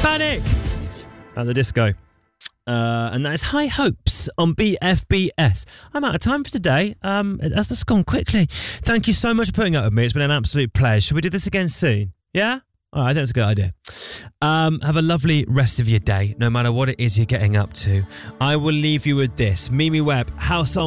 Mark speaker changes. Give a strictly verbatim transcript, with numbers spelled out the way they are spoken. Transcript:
Speaker 1: Panic at the disco. Uh, and that is High Hopes on B F B S. I'm out of time for today. Um, that's just gone quickly. Thank you so much for putting up with me. It's been an absolute pleasure. Should we do this again soon? Yeah? All right, I think that's a good idea. Um, have a lovely rest of your day, no matter what it is you're getting up to. I will leave you with this. Mimi Webb, House on